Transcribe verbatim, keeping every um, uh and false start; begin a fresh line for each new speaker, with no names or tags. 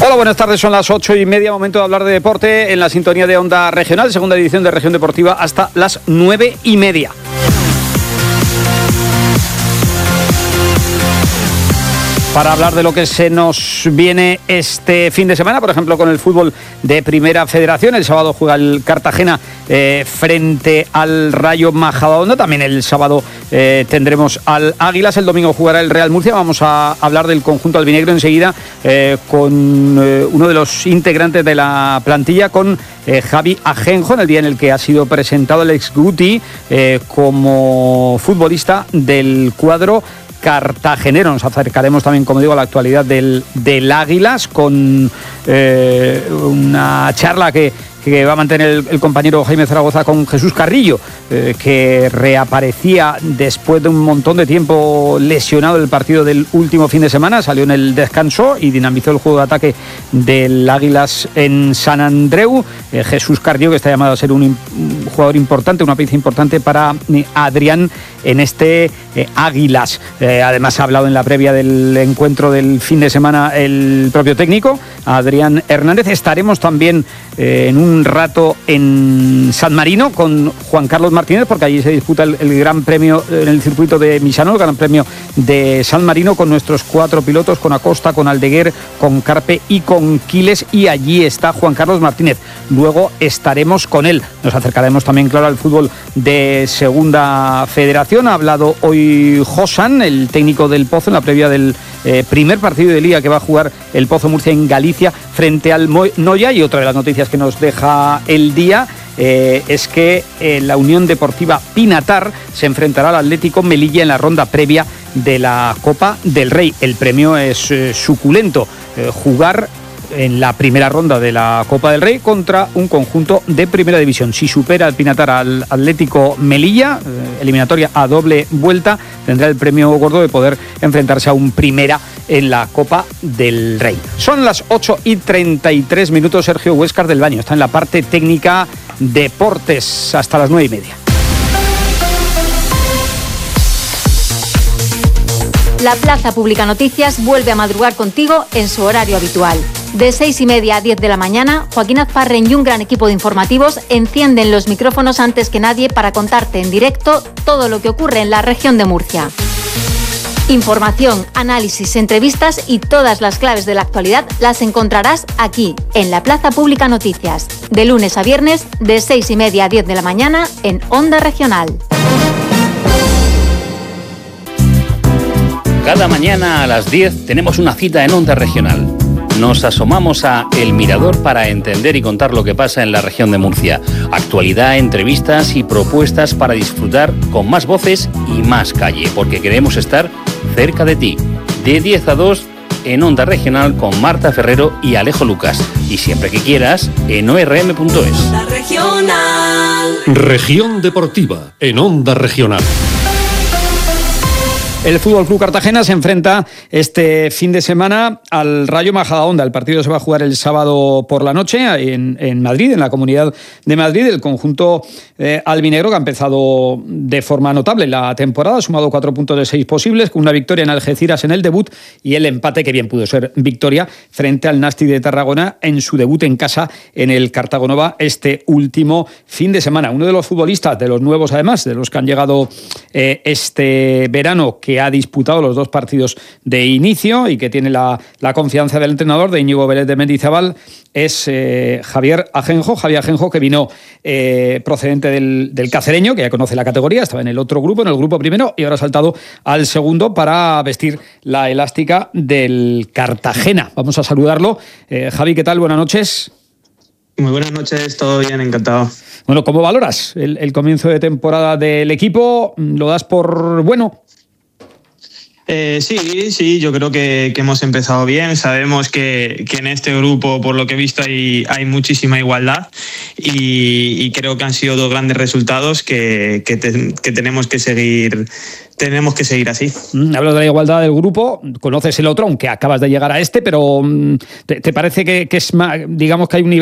Hola, buenas tardes, son las ocho y media, momento de hablar de deporte en la sintonía de Onda Regional, segunda edición de Región Deportiva hasta las nueve y media. Para hablar de lo que se nos viene este fin de semana, por ejemplo, con el fútbol de Primera Federación. El sábado juega el Cartagena eh, frente al Rayo Majadahonda. También el sábado eh, tendremos al Águilas. El domingo jugará el Real Murcia. Vamos a hablar del conjunto albinegro enseguida eh, con eh, uno de los integrantes de la plantilla, con eh, Javi Ajenjo, en el día en el que ha sido presentado el ex Guti eh, como futbolista del cuadro cartagenero. Nos acercaremos también, como digo, a la actualidad del, del Águilas con eh, una charla que, que va a mantener el, el compañero Jaime Zaragoza con Jesús Carrillo, eh, que reaparecía después de un montón de tiempo lesionado el partido del último fin de semana. Salió en el descanso y dinamizó el juego de ataque del Águilas en San Andreu. Eh, Jesús Carrillo, que está llamado a ser un, un jugador importante, una pieza importante para eh, Adrián en este eh, Águilas. Eh, además ha hablado en la previa del encuentro del fin de semana el propio técnico, Adrián Hernández. Estaremos también eh, en un rato en San Marino con Juan Carlos Martínez, porque allí se disputa el, el Gran Premio en el circuito de Misano, el Gran Premio de San Marino, con nuestros cuatro pilotos, con Acosta, con Aldeguer, con Carpe y con Quiles, y allí está Juan Carlos Martínez. Luego estaremos con él. Nos acercaremos también, claro, al fútbol de Segunda Federación. Ha hablado hoy Josan, el técnico del Pozo, en la previa del eh, primer partido de Liga que va a jugar el Pozo Murcia en Galicia frente al Noia. Y otra de las noticias que nos deja el día eh, es que eh, la Unión Deportiva Pinatar se enfrentará al Atlético Melilla en la ronda previa de la Copa del Rey. El premio es eh, suculento, eh, jugar en la primera ronda de la Copa del Rey contra un conjunto de Primera División. Si supera el Pinatar al Atlético Melilla, eh, eliminatoria a doble vuelta, tendrá el premio gordo de poder enfrentarse a un Primera en la Copa del Rey. Son las ocho y treinta y tres minutos. Sergio Huéscar del Baño está en la parte técnica, deportes, hasta las nueve y media.
La Plaza Pública Noticias vuelve a madrugar contigo en su horario habitual. De seis y media a diez de la mañana, Joaquín Azparren y un gran equipo de informativos encienden los micrófonos antes que nadie para contarte en directo todo lo que ocurre en la región de Murcia. Información, análisis, entrevistas y todas las claves de la actualidad las encontrarás aquí, en la Plaza Pública Noticias, de lunes a viernes, de seis y media a diez de la mañana, en Onda Regional.
Cada mañana a las diez tenemos una cita en Onda Regional. Nos asomamos a El Mirador para entender y contar lo que pasa en la región de Murcia. Actualidad, entrevistas y propuestas para disfrutar con más voces y más calle, porque queremos estar cerca de ti. De diez a dos en Onda Regional con Marta Ferrero y Alejo Lucas. Y siempre que quieras en o r m punto es.
Onda Regional.
Región Deportiva en Onda Regional.
El Fútbol Club Cartagena se enfrenta este fin de semana al Rayo Majadahonda. El partido se va a jugar el sábado por la noche en, en Madrid, en la Comunidad de Madrid. El conjunto eh, albinegro, que ha empezado de forma notable la temporada, ha sumado cuatro puntos de seis posibles, con una victoria en Algeciras en el debut y el empate, que bien pudo ser victoria, frente al Nasti de Tarragona en su debut en casa en el Cartagonova este último fin de semana. Uno de los futbolistas, de los nuevos además, de los que han llegado eh, este verano, que que ha disputado los dos partidos de inicio y que tiene la, la confianza del entrenador, de Íñigo Vélez de Mendizábal, es eh, Javier Ajenjo. Javier Ajenjo, que vino eh, procedente del, del Cacereño, que ya conoce la categoría, estaba en el otro grupo, en el grupo primero, y ahora ha saltado al segundo para vestir la elástica del Cartagena. Vamos a saludarlo. Eh, Javi, ¿qué tal? Buenas noches.
Muy buenas noches, todo bien, encantado.
Bueno, ¿cómo valoras el, el comienzo de temporada del equipo? ¿Lo das por bueno?
Eh, sí, sí, yo creo que, que hemos empezado bien. Sabemos que, que en este grupo, por lo que he visto, hay, hay muchísima igualdad y, y creo que han sido dos grandes resultados que, que, te, que tenemos que seguir tenemos que seguir así.
Mm, hablas de la igualdad del grupo, conoces el otro, aunque acabas de llegar a este, pero ¿te, te parece que, que es más, digamos que hay un nivel